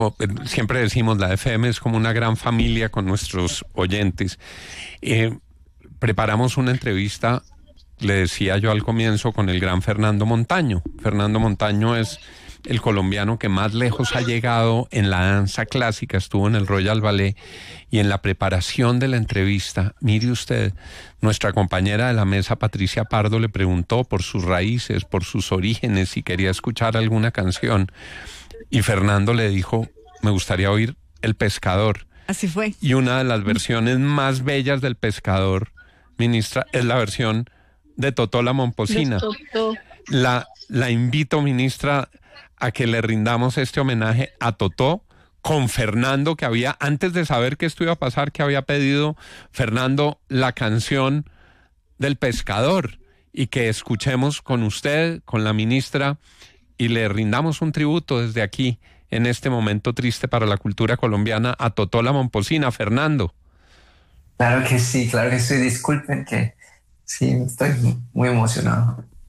Siempre decimos, la FM es como una gran familia con nuestros oyentes. Preparamos una entrevista, le decía yo al comienzo, con el gran Fernando Montaño. Fernando Montaño es el colombiano que más lejos ha llegado en la danza clásica, estuvo en el Royal Ballet, y en la preparación de la entrevista, mire usted, nuestra compañera de la mesa, Patricia Pardo, le preguntó por sus raíces, por sus orígenes, si quería escuchar alguna canción, y Fernando le dijo, me gustaría oír El Pescador. Así fue. Y una de las versiones más bellas del Pescador, ministra, es la versión de Totó la Momposina. La invito, ministra, a que le rindamos este homenaje a Totó con Fernando, que había, antes de saber que esto iba a pasar, que había pedido Fernando la canción del Pescador, y que escuchemos con usted, con la ministra, y le rindamos un tributo desde aquí, en este momento triste para la cultura colombiana, a Totó la Momposina. Fernando. Claro que sí, disculpen que sí, estoy muy emocionado.